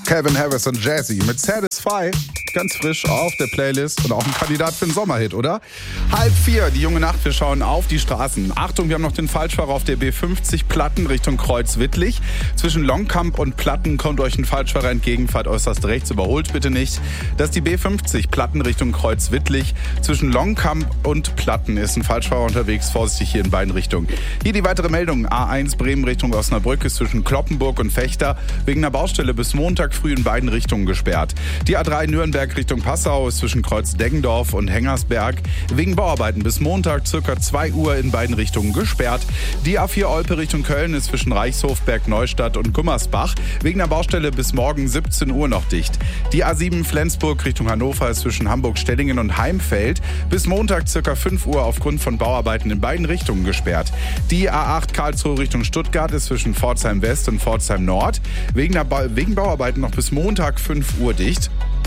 Calvin Harris und Jazzy mit Satisfy. Ganz frisch auf der Playlist und auch ein Kandidat für einen Sommerhit, oder? 3:30, die junge Nacht, wir schauen auf die Straßen. Achtung, wir haben noch den Falschfahrer auf der B50 Platten Richtung Kreuz-Wittlich. Zwischen Longkamp und Platten kommt euch ein Falschfahrer entgegen, fahrt äußerst rechts, überholt bitte nicht. Das ist die B50 Platten Richtung Kreuz-Wittlich. Zwischen Longkamp und Platten ist ein Falschfahrer unterwegs, vorsichtig hier in beiden Richtungen. Hier die weitere Meldung, A1 Bremen Richtung Osnabrück ist zwischen Kloppenburg und Fechter wegen einer Baustelle bis Montag früh in beiden Richtungen gesperrt. Die A3 Nürnberg Richtung Passau ist zwischen Kreuz Deggendorf und Hengersberg wegen Bauarbeiten bis Montag ca. 2 Uhr in beiden Richtungen gesperrt. Die A4 Olpe Richtung Köln ist zwischen Reichshofberg, Neustadt und Gummersbach wegen der Baustelle bis morgen 17 Uhr noch dicht. Die A7 Flensburg Richtung Hannover ist zwischen Hamburg-Stellingen und Heimfeld bis Montag ca. 5 Uhr aufgrund von Bauarbeiten in beiden Richtungen gesperrt. Die A8 Karlsruhe Richtung Stuttgart ist zwischen Pforzheim West und Pforzheim Nord wegen Bauarbeiten noch bis Montag 5 Uhr dicht.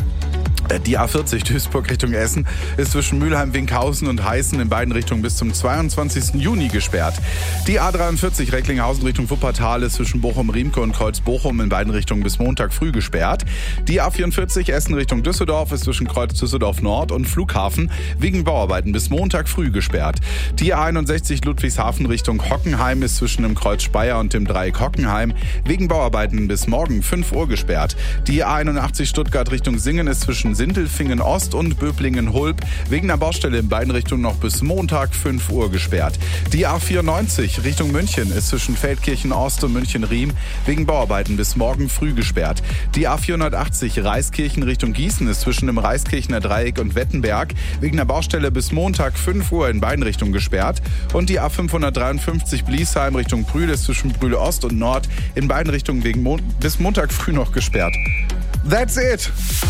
Die A40 Duisburg Richtung Essen ist zwischen Mülheim-Winkhausen und Heißen in beiden Richtungen bis zum 22. Juni gesperrt. Die A43 Recklinghausen Richtung Wuppertal ist zwischen Bochum-Riemke und Kreuz-Bochum in beiden Richtungen bis Montag früh gesperrt. Die A44 Essen Richtung Düsseldorf ist zwischen Kreuz Düsseldorf Nord und Flughafen wegen Bauarbeiten bis Montag früh gesperrt. Die A61 Ludwigshafen Richtung Hockenheim ist zwischen dem Kreuz Speyer und dem Dreieck Hockenheim wegen Bauarbeiten bis morgen 5 Uhr gesperrt. Die A81 Stuttgart Richtung Singen ist zwischen Sindelfingen Ost und Böblingen-Hulb wegen der Baustelle in beiden Richtungen noch bis Montag 5 Uhr gesperrt. Die A94 Richtung München ist zwischen Feldkirchen Ost und München-Riem wegen Bauarbeiten bis morgen früh gesperrt. Die A480 Reiskirchen Richtung Gießen ist zwischen dem Reiskirchener Dreieck und Wettenberg wegen der Baustelle bis Montag 5 Uhr in beiden Richtungen gesperrt. Und die A553 Bliesheim Richtung Brühl ist zwischen Brühl Ost und Nord in beiden Richtungen bis Montag früh noch gesperrt. That's it!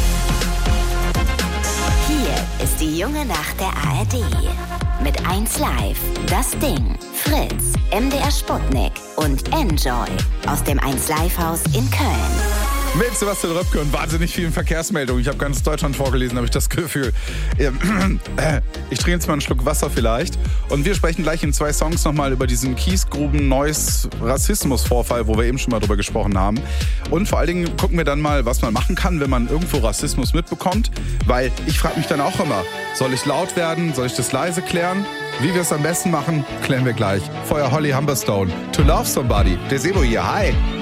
Hier ist die junge Nacht der ARD. Mit 1 Live, Das Ding, Fritz, MDR Sputnik und Enjoy aus dem 1 Live Haus in Köln. Mit Sebastian Röpke und wahnsinnig vielen Verkehrsmeldungen. Ich habe ganz Deutschland vorgelesen, habe ich das Gefühl. Ich trinke jetzt mal einen Schluck Wasser vielleicht. Und wir sprechen gleich in 2 Songs nochmal über diesen Kiesgruben-Neues-Rassismus-Vorfall, wo wir eben schon mal drüber gesprochen haben. Und vor allen Dingen gucken wir dann mal, was man machen kann, wenn man irgendwo Rassismus mitbekommt. Weil ich frage mich dann auch immer, soll ich laut werden? Soll ich das leise klären? Wie wir es am besten machen, klären wir gleich. Vorher Holly Humberstone, To Love Somebody. Der Sebo hier, hi!